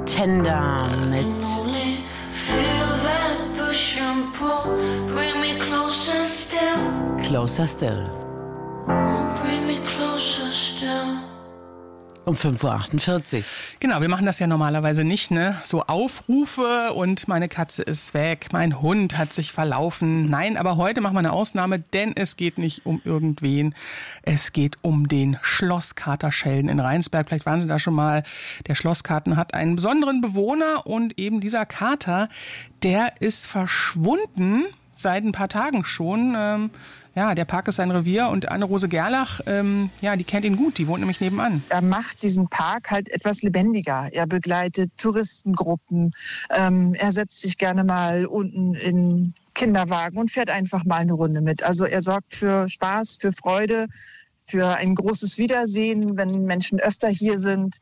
Tender mit Closer Still. Um 5.48 Uhr. Genau, wir machen das ja normalerweise nicht, ne? So Aufrufe und meine Katze ist weg, mein Hund hat sich verlaufen. Nein, aber heute machen wir eine Ausnahme, denn es geht nicht um irgendwen. Es geht um den Schlosskater Sheldon in Rheinsberg. Vielleicht waren Sie da schon mal. Der Schlosskater hat einen besonderen Bewohner und eben dieser Kater, der ist verschwunden seit ein paar Tagen schon. Ja, der Park ist sein Revier und Anne-Rose Gerlach, die kennt ihn gut, die wohnt nämlich nebenan. Er macht diesen Park halt etwas lebendiger. Er begleitet Touristengruppen, er setzt sich gerne mal unten in Kinderwagen und fährt einfach mal eine Runde mit. Also er sorgt für Spaß, für Freude, für ein großes Wiedersehen, wenn Menschen öfter hier sind.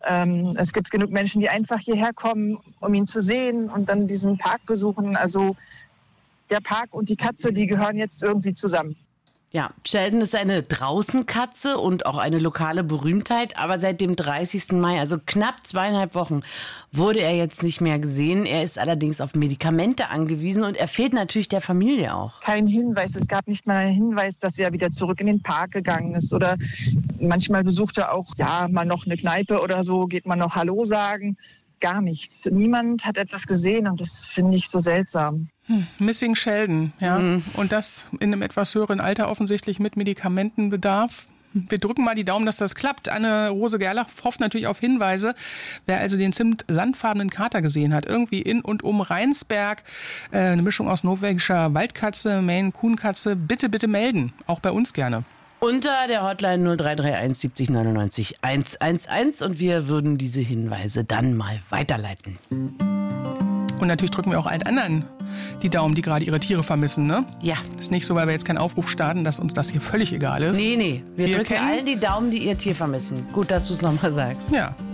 Es gibt genug Menschen, die einfach hierher kommen, um ihn zu sehen und dann diesen Park besuchen. Also der Park und die Katze, die gehören jetzt irgendwie zusammen. Ja, Sheldon ist eine Draußenkatze und auch eine lokale Berühmtheit. Aber seit dem 30. Mai, also knapp 2,5 Wochen, wurde er jetzt nicht mehr gesehen. Er ist allerdings auf Medikamente angewiesen und er fehlt natürlich der Familie auch. Kein Hinweis, es gab nicht mal einen Hinweis, dass er wieder zurück in den Park gegangen ist. Oder manchmal besucht er auch, mal noch eine Kneipe oder so, geht man noch Hallo sagen. Gar nichts. Niemand hat etwas gesehen und das finde ich so seltsam. Missing Sheldon, ja. Und das in einem etwas höheren Alter offensichtlich mit Medikamentenbedarf. Wir drücken mal die Daumen, dass das klappt. Anne-Rose Gerlach hofft natürlich auf Hinweise. Wer also den zimt-sandfarbenen Kater gesehen hat, irgendwie in und um Rheinsberg, eine Mischung aus norwegischer Waldkatze, Maine-Coon-Katze, bitte melden. Auch bei uns gerne. Unter der Hotline 0331 70 99 111 und wir würden diese Hinweise dann mal weiterleiten. Und natürlich drücken wir auch allen anderen die Daumen, die gerade ihre Tiere vermissen, ne? Ja. Ist nicht so, weil wir jetzt keinen Aufruf starten, dass uns das hier völlig egal ist. Nee. Wir drücken allen die Daumen, die ihr Tier vermissen. Gut, dass du es nochmal sagst. Ja,